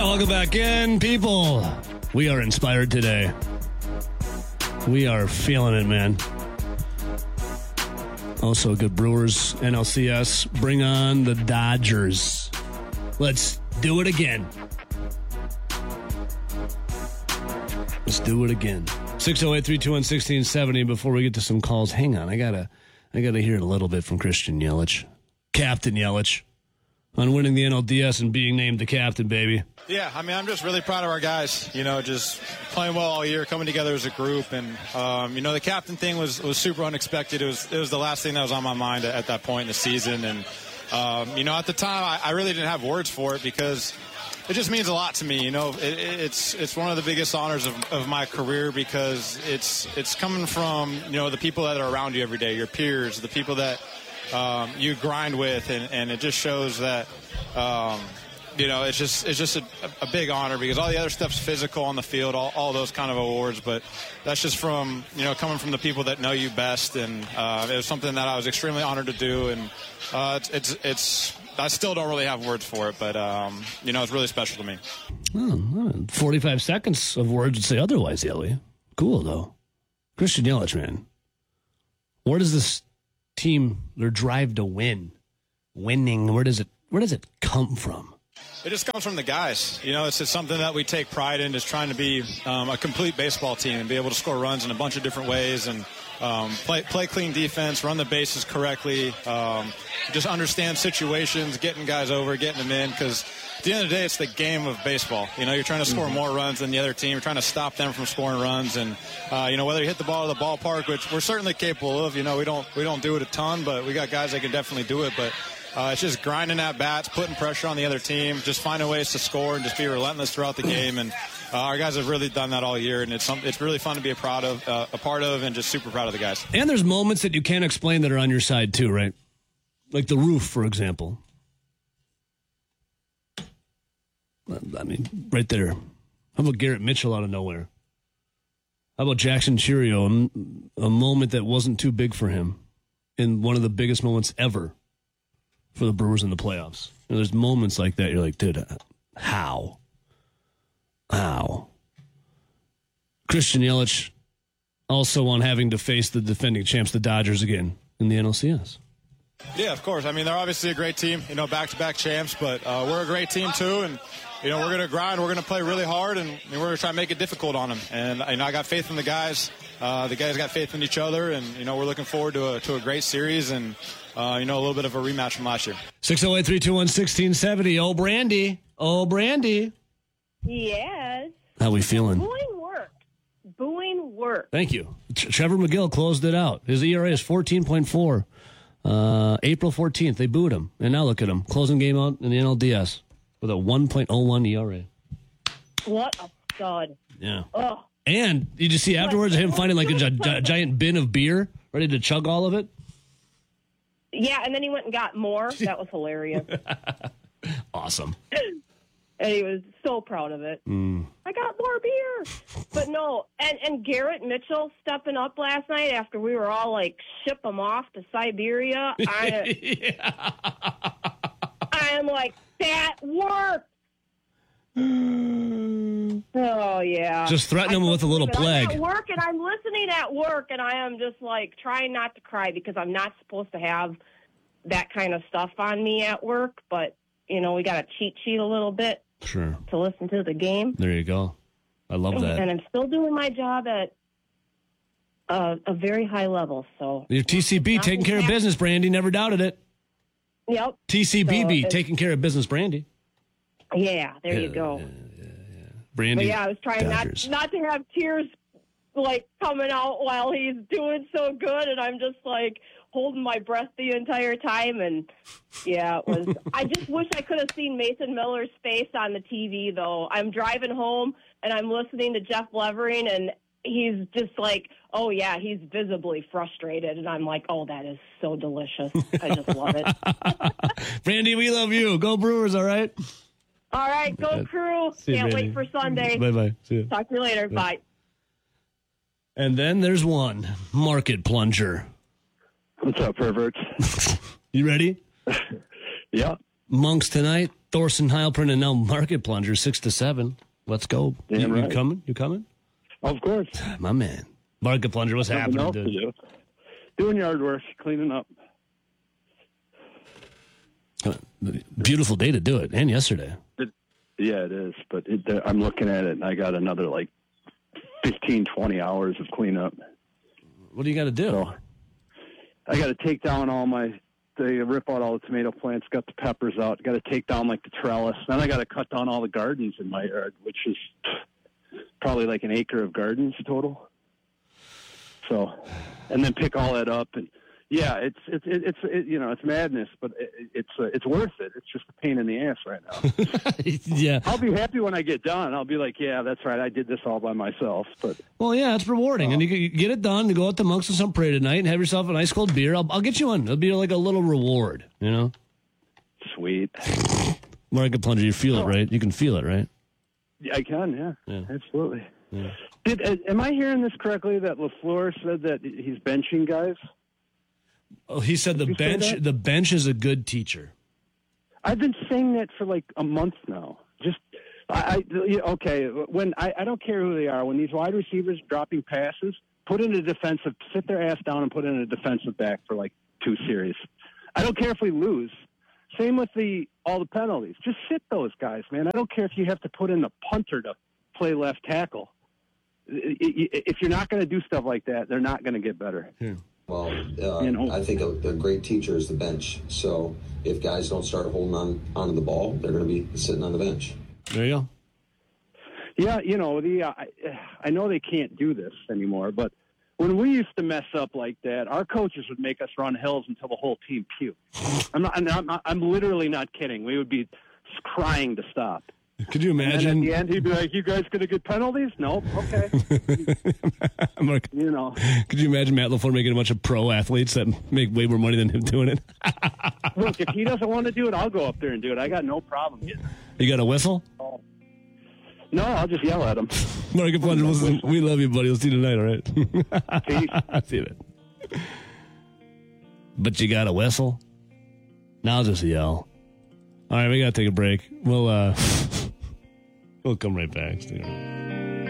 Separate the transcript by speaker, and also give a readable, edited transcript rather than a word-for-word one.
Speaker 1: Welcome back in, people. We are inspired today. We are feeling it, man. Also, good Brewers, NLCS. Bring on the Dodgers. Let's do it again. Let's do it again. 608-321-1670. Before we get to some calls, hang on. I gotta hear a little bit from Christian Yelich. Captain Yelich. On winning the NLDS and being named the captain, baby.
Speaker 2: Yeah, I mean, I'm just really proud of our guys, just playing well all year, coming together as a group. And, the captain thing was super unexpected. It was the last thing that was on my mind at that point in the season. And, at the time, I really didn't have words for it because it just means a lot to me. It's one of the biggest honors of my career because it's coming from, the people that are around you every day, your peers, the people that you grind with, and it just shows that it's just a big honor because all the other stuff's physical on the field, all those kind of awards, but that's just from coming from the people that know you best, and it was something that I was extremely honored to do, and it's I still don't really have words for it, but it's really special to me.
Speaker 1: Oh, 45 seconds of words would say otherwise, Yelly. Cool though. Christian Yelich, man. Where does this team, their drive to winning, where does it come from?
Speaker 2: It just comes from the guys. It's just something that we take pride in, is trying to be a complete baseball team and be able to score runs in a bunch of different ways and play clean defense, run the bases correctly, just understand situations, getting guys over, getting them in, because at the end of the day, it's the game of baseball. You're trying to score more runs than the other team. You're trying to stop them from scoring runs. And, whether you hit the ball at the ballpark, which we're certainly capable of, we don't do it a ton, but we got guys that can definitely do it. But it's just grinding at bats, putting pressure on the other team, just finding ways to score and just be relentless throughout the game. And our guys have really done that all year, and it's really fun to be a part of, and just super proud of the guys.
Speaker 1: And there's moments that you can't explain that are on your side too, right? Like the roof, for example. I mean, right there. How about Garrett Mitchell out of nowhere? How about Jackson Chourio, a moment that wasn't too big for him in one of the biggest moments ever for the Brewers in the playoffs? There's moments like that. You're like, dude, how? Christian Yelich also on having to face the defending champs, the Dodgers, again in the NLCS.
Speaker 2: Yeah, of course. I mean, they're obviously a great team, back-to-back champs, but we're a great team too, and we're going to grind, we're going to play really hard, and we're going to try to make it difficult on them. And I got faith in the guys. The guys got faith in each other, and we're looking forward to a great series and a little bit of a rematch from last year.
Speaker 1: 608-321-1670. Oh, Brandy.
Speaker 3: Yes.
Speaker 1: How we feeling?
Speaker 3: Booing work.
Speaker 1: Thank you. Trevor McGill closed it out. His ERA is 14.4. April 14th, they booed him. And now look at him. Closing game out in the NLDS with a 1.01 ERA.
Speaker 3: What a stud.
Speaker 1: Yeah.
Speaker 3: Oh.
Speaker 1: And did you see afterwards him finding like a giant bin of beer, ready to chug all of it?
Speaker 3: Yeah, and then he went and got more. That was hilarious.
Speaker 1: Awesome.
Speaker 3: And he was so proud of it. I got more beer. But no, and Garrett Mitchell stepping up last night after we were all like, ship him off to Siberia. I am like, that worked. Oh, yeah.
Speaker 1: Just threaten him with a little plague.
Speaker 3: I'm at work, and I'm listening at work, and I am just like trying not to cry because I'm not supposed to have that kind of stuff on me at work. But, we got to cheat sheet a little bit.
Speaker 1: Sure.
Speaker 3: To listen to the game.
Speaker 1: There you go. I love that.
Speaker 3: And I'm still doing my job at a very high level. So
Speaker 1: your TCB taking care of business, Brandy. Never doubted it.
Speaker 3: Yep.
Speaker 1: TCBB taking care of business, Brandy.
Speaker 3: Yeah, there you go.
Speaker 1: Yeah. Brandy.
Speaker 3: But yeah, I was trying not to have tears like coming out while he's doing so good, and I'm just like holding my breath the entire time. And yeah, it was. I just wish I could have seen Mason Miller's face on the TV, though. I'm driving home and I'm listening to Jeff Levering, and he's just like, oh yeah, he's visibly frustrated, and I'm like, oh, that is so delicious. I just love it.
Speaker 1: Brandy, we love you. Go Brewers, all right?
Speaker 3: All right, go Crew. Can't wait for Sunday.
Speaker 1: Bye-bye. See you.
Speaker 3: Talk to you later. Bye.
Speaker 1: And then there's one, Market Plunger.
Speaker 4: What's up, perverts?
Speaker 1: You ready?
Speaker 4: Yeah.
Speaker 1: Monks tonight, Thorson Heilprin and now Market Plunger, 6-7. Let's go. You coming? You coming?
Speaker 4: Of course.
Speaker 1: My man. Market Plunger, what's happening, dude?
Speaker 4: Doing yard work, cleaning up.
Speaker 1: Beautiful day to do it, and yesterday.
Speaker 4: Yeah, it is. But I'm looking at it, and I got another, 15, 20 hours of cleanup.
Speaker 1: What do you got to do?
Speaker 4: So, I got to take down they rip out all the tomato plants, got the peppers out, got to take down, the trellis. Then I got to cut down all the gardens in my yard, which is probably an acre of gardens total. So, and then pick all that up, and yeah, it's madness, but it's worth it. It's just a pain in the ass right now.
Speaker 1: Yeah,
Speaker 4: I'll be happy when I get done. I'll be like, yeah, that's right, I did this all by myself. But
Speaker 1: well, yeah, it's rewarding, and you get it done. You go out to Monks and some Prairie tonight and have yourself a nice cold beer. I'll get you one. It'll be like a little reward,
Speaker 4: Sweet.
Speaker 1: Market Plunger, you feel it, right? You can feel it, right?
Speaker 4: Yeah, I can. Yeah. Absolutely.
Speaker 1: Yeah.
Speaker 4: Am I hearing this correctly? That LaFleur said that he's benching guys.
Speaker 1: Oh, he said the bench is a good teacher.
Speaker 4: I've been saying that for a month now. Just okay. When I don't care who they are. When these wide receivers dropping passes, sit their ass down and put in a defensive back for 2 series. I don't care if we lose. Same with all the penalties. Just sit those guys, man. I don't care if you have to put in the punter to play left tackle. If you're not going to do stuff like that, they're not going to get better.
Speaker 1: Yeah.
Speaker 5: Well, I think a great teacher is the bench. So if guys don't start holding onto the ball, they're going to be sitting on the bench.
Speaker 1: There you go.
Speaker 4: Yeah, I know they can't do this anymore, but when we used to mess up like that, our coaches would make us run hills until the whole team puked. I'm literally not kidding. We would be crying to stop.
Speaker 1: Could you imagine?
Speaker 4: And at the end, he'd be like, "You guys going to get penalties?" Nope. Okay.
Speaker 1: Could you imagine Matt LaFleur making a bunch of pro athletes that make way more money than him doing it?
Speaker 4: Look, if he doesn't want to do it, I'll go up there and do it. I got no problem.
Speaker 1: You got a whistle?
Speaker 4: No, I'll just yell at him.
Speaker 1: Market Plunger, we love you, buddy. We'll see you tonight, all right?
Speaker 4: Peace.
Speaker 1: See you. But you got a whistle? Now I'll just yell. All right, we got to take a break. We'll come right back. Stay around.